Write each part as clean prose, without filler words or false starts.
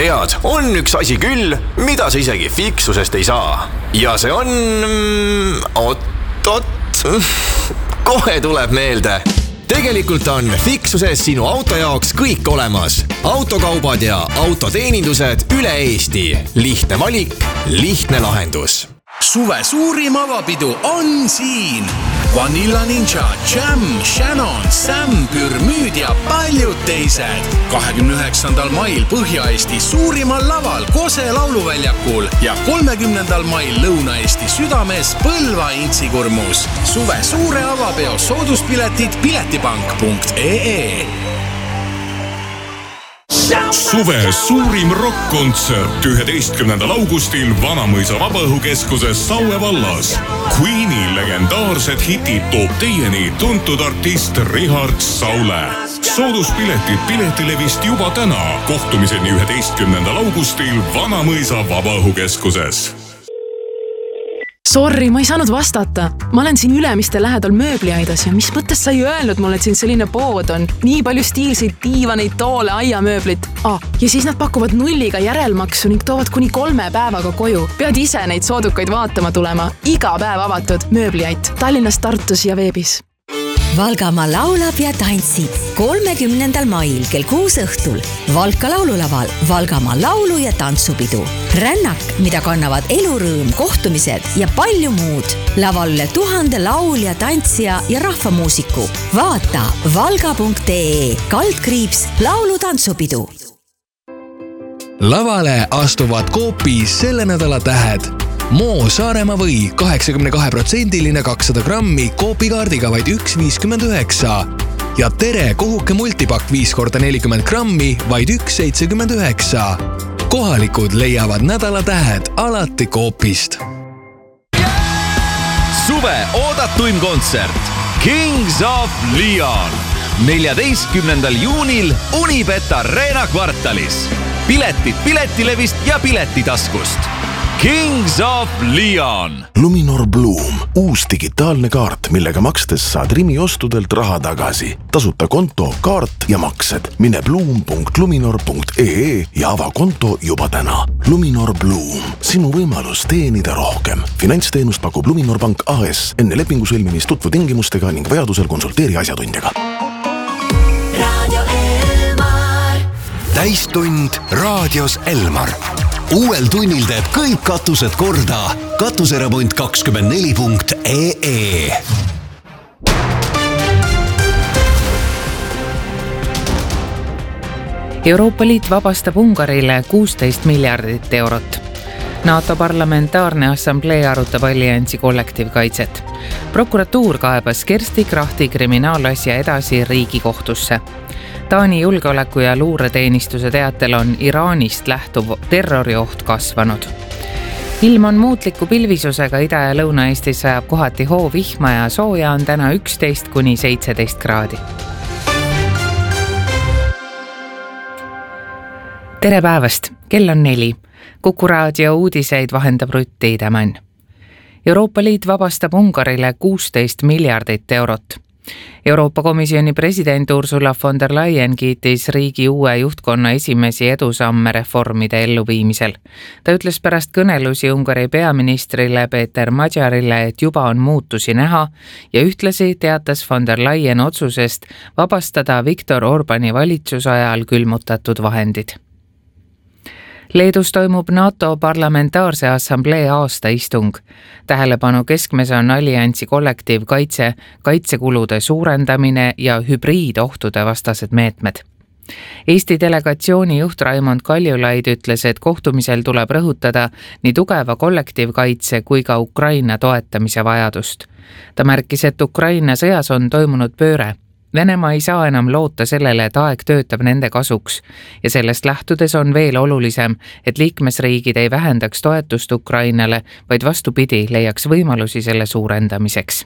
tead, on üks asi küll, mida sa isegi fiksusest ei saa. Ja see on... kohe tuleb meelde. Tegelikult on fiksuses sinu auto jaoks kõik olemas. Autokaubad ja autoteenindused üle Eesti. Lihtne valik, lihtne lahendus. Suve suurim avapidu on siin. Vanilla Ninja, Jam, Shannon, Sam, Pürmüüd ja paljud teised. 29. mail Põhja-Eesti suurimal laval Kose lauluväljakul ja 30. mail Lõuna-Eesti südames Põlva Intsikurmus. Suve suure avapeo sooduspiletid piletipank.ee. Suve suurim rock-kontsert 11. augustil Vanamõisa Vabaõhukeskuses Saue vallas. Queeni legendaarsed hitid toob teieni tuntud artist Richard Saule. Sooduspiletid Piletilevist juba täna. Kohtumiseni 11. augustil Vanamõisa Vabaõhukeskuses. Sorry, ma ei saanud vastata. Ma olen siin Ülemiste lähedal mööbliaidas ja mis mõttes sa ei öelnud mulle, et siin selline pood on? Nii palju stiilseid diivaneid, toole, aiamööblit. Ja siis nad pakuvad nulliga järelmaksu ning toovad kuni 3 päevaga koju. Pead ise neid soodukaid vaatama tulema. Iga päev avatud mööbliait. Tallinnas, Tartus ja veebis. Valgamaa laulab ja tantsib 30. mail kell 6 õhtul Valka laululaval Valgamaa laulu- ja tantsupidu. Rännak, mida kannavad elurõõm, kohtumised ja palju muud. Laval üle 1000 laulja, tantsija ja rahvamuusiku. Vaata valga.ee / laulu-tantsupidu. Lavale astuvad Coopis selle nädala tähed. Moo Saaremaa või 82% 200 grammi Coopi kaardiga vaid 1,59 ja Tere kohuke multipakk 5x40 grammi vaid 1,79. Kohalikud leiavad nädala tähed alati Coopist. Suve oodatuim kontsert Kings of Leon 14. juunil Unibet Arena kvartalis. Piletid Piletilevist ja Piletitaskust. Kings of Leon. Luminor Bloom, uus digitaalne kaart, millega makstes saad Rimi ostudelt raha tagasi. Tasuta konto, kaart ja maksed. Mine bloom.luminor.ee ja ava konto juba täna. Luminor Bloom, sinu võimalus teenida rohkem. Finantsteenust pakub Luminor Pank AS. Enne lepingu sõlmimist tutvu tingimustega ning vajadusel konsulteeri asjatundjaga. Radio Elmar. Täistund raadios Elmar. Uuel tunnil teeb kõik katused korda. Katuseremont 24.ee. Euroopa Liit vabastab Ungarile 16 miljardit eurot. NATO Parlamentaarne Assamblee arutab alliansi kollektiivkaitset. Prokuratuur kaebas Kersti Krachti kriminaalasja edasi Riigikohtusse. Taani julgeoleku- ja luureteenistuse teatel on Iraanist lähtuv terrorioht kasvanud. Ilm on muutliku pilvisusega, Ida- ja Lõuna-Eestis sajab kohati hoovihma ja sooja on täna 11–17 kraadi. Tere päevast, kell on 4. Kuku raadio uudiseid vahendab Rutt Tiidemann. Euroopa Liit vabastab Ungarile 16 miljardit eurot. Euroopa Komisjoni president Ursula von der Leyen kiitis riigi uue juhtkonna esimesi edusamme reformide elluviimisel. Ta ütles pärast kõnelusi Ungari peaministrile Peter Magyarile, et juba on muutusi näha ja ühtlasi teatas von der Leyen otsusest vabastada Viktor Orbani valitsuse ajal külmutatud vahendid. Leedus toimub NATO Parlamentaarse Assamblee aastaistung. Tähelepanu keskmes on alliansi kollektiivkaitse, kaitsekulude suurendamine ja hübriidohtude vastased meetmed. Eesti delegatsiooni juht Raimond Kaljulaid ütles, et kohtumisel tuleb rõhutada nii tugeva kollektiivkaitse kui ka Ukraina toetamise vajadust. Ta märkis, et Ukraina sõjas on toimunud pööre. Venemaa ei saa enam loota sellele, et aeg töötab nende kasuks ja sellest lähtudes on veel olulisem, et liikmesriigid ei vähendaks toetust Ukrainale, vaid vastupidi leiaks võimalusi selle suurendamiseks.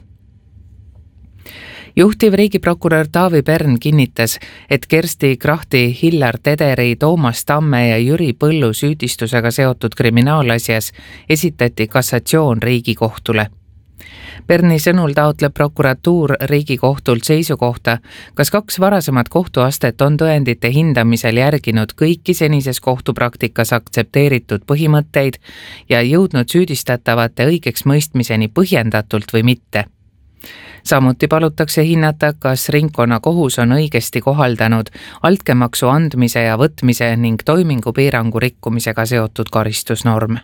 Juhtiv riigiprokurör Taavi Pern kinnitas, et Kersti Krachti, Hillar Tederi, Toomas Tamme ja Jüri Põllu süüdistusega seotud kriminaalasjas esitati kassatsioon Riigikohtule. Berni sõnul taotleb prokuratuur Riigikohtult seisukohta, kas 2 varasemat kohtuastet on tõendite hindamisel järginud kõiki senises kohtupraktikas aktsepteeritud põhimõtteid ja jõudnud süüdistatavate õigeks mõistmiseni põhjendatult või mitte. Samuti palutakse hinnata, kas ringkonnakohus on õigesti kohaldanud altkäemaksu andmise ja võtmise ning toimingupiirangu rikkumisega seotud karistusnorm.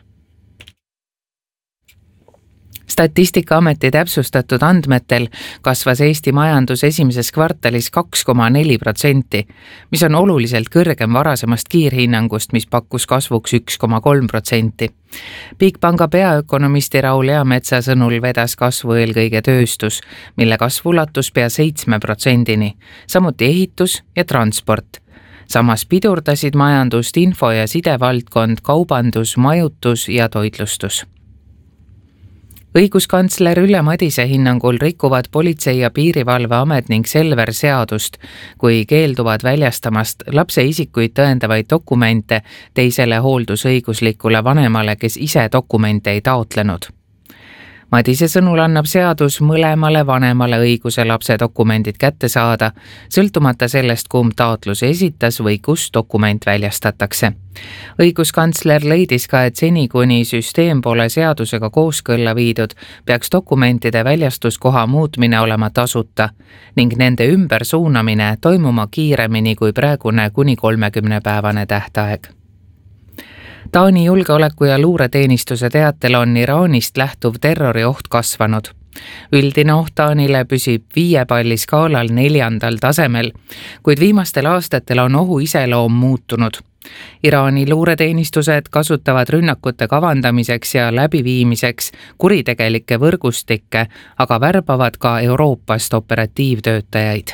Statistikaameti täpsustatud andmetel kasvas Eesti majandus esimeses kvartalis 2,4%, mis on oluliselt kõrgem varasemast kiirhinnangust, mis pakkus kasvuks 1,3%. Bigpanga peaökonomisti Raul Eametsa sõnul vedas kasvu eelkõige tööstus, mille kasv ulatus pea 7%-ni, samuti ehitus ja transport. Samas pidurdasid majandust info- ja sidevaldkond, kaubandus, majutus ja toitlustus. Õiguskantsler Ülle Madise hinnangul rikuvad Politsei- ja Piirivalveamet ning Selver seadust, kui keelduvad väljastamast lapse isikuid tõendavaid dokumente teisele hooldusõiguslikule vanemale, kes ise dokumente ei taotlenud. Madise sõnul annab seadus mõlemale vanemale õiguse lapse dokumendid kätte saada, sõltumata sellest, kumb taotluse esitas või kus dokument väljastatakse. Õiguskantsler leidis ka, et seni kuni süsteem pole seadusega kooskõlla viidud, peaks dokumentide väljastuskoha muutmine olema tasuta ning nende ümbersuunamine toimuma kiiremini kui praegune kuni 30-päevane tähtaeg. Taani julgeoleku- ja luureteenistuse teatel on Iraanist lähtuv terrorioht kasvanud. Üldine oht Taanile püsib 5 palli skaalal 4. tasemel, kuid viimastel aastatel on ohu iseloom muutunud. Iraani luureteenistused kasutavad rünnakute kavandamiseks ja läbiviimiseks kuritegelikke võrgustikke, aga värbavad ka Euroopast operatiivtöötajaid.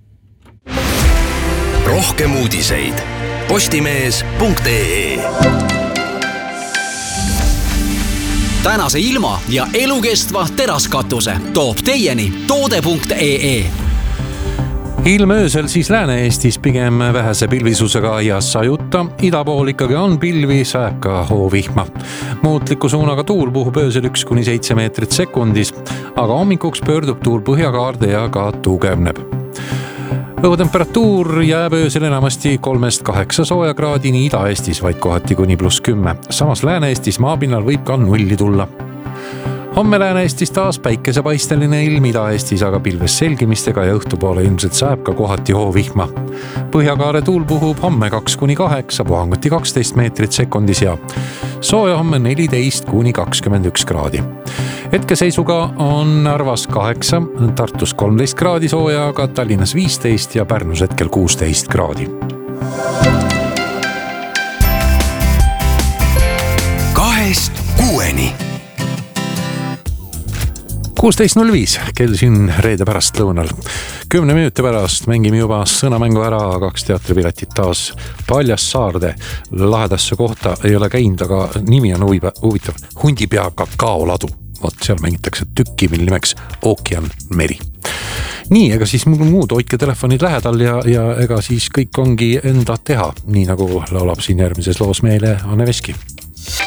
Rohkem uudiseid postimees.ee. Tänase ilma ja elukestva teraskatuse toob teieni toode.ee. Ilm öösel siis Lääne-Eestis pigem vähese pilvisusega ja sajutta, ida pool ikkagi on pilvi, sajab ka hoovihma. Muutliku suunaga tuul puhub öösel 1-7 meetrit sekundis, aga hommikuks pöördub tuul põhjakaarde ja ka tugevneb. Õhutemperatuur jääb öösel enamasti 3-8 sooja kraadini, Ida-Eestis vaid kohati kuni +10. Samas Lääne-Eestis maapinnal võib ka 0 tulla. Homme Lääne-Eestis taas päikesepaisteline ilm, Ida-Eestis aga pilves selgimistega ja õhtupoole ilmselt sajab ka kohati hoovihma. Põhjakaare tuul puhub homme 2-8, puhanguti 12 meetrit sekundis ja sooja homme 14-21 kraadi. Hetkeseisuga on Narvas 8, Tartus 13 kraadi sooja, aga Tallinnas 15 ja Pärnus hetkel 16 kraadi. 2-6. 16.05 kell siin reede pärast lõunal. 10 minuti pärast mängime juba sõnamängu ära, 2 teatripiletit taas Paljassaarde lahedasse kohta ei ole käinud, aga nimi on huvitav. Hundipea kakaoladu. Vot seal mängitakse tükki, mille nimeks Ookean Meri. Nii, ega siis muud hoidke telefonid lähedal ja ega siis kõik ongi enda teha, nii nagu laulab siin järgmises loos meile Anne Veski.